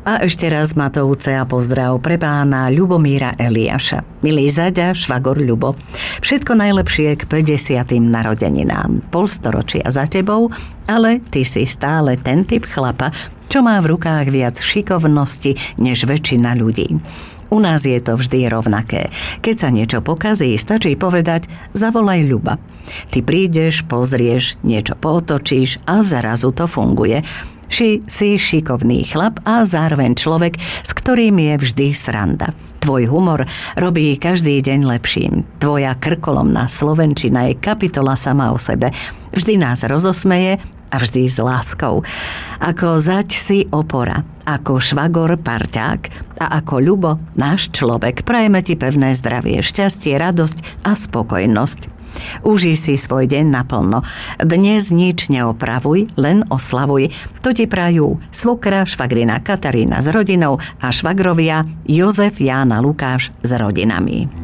A ešte raz Matovce a pozdrav pre pána Ľubomíra Eliáša. Milý Zaďa, švagor Ľubo, všetko najlepšie k 50. narodeninám. Polstoročia za tebou, ale ty si stále ten typ chlapa, čo má v rukách viac šikovnosti než väčšina ľudí. U nás je to vždy rovnaké. Keď sa niečo pokazí, stačí povedať zavolaj Ľuba. Ty prídeš, pozrieš, niečo pootočíš a zrazu to funguje. Si šikovný chlap a zároveň človek, s ktorým je vždy sranda. Tvoj humor robí každý deň lepším. Tvoja krkolomná slovenčina je kapitola sama o sebe. Vždy nás rozosmeje a vždy s láskou. Ako Zaď si opora, ako švagor parťák a ako Ľubo náš človek. Prajeme ti pevné zdravie, šťastie, radosť a spokojnosť. Užij si svoj deň naplno. Dnes nič neopravuj, len oslavuj. To ti prajú svokra, švagrina Katarína s rodinou a švagrovia Jozef, Jána, Lukáš s rodinami.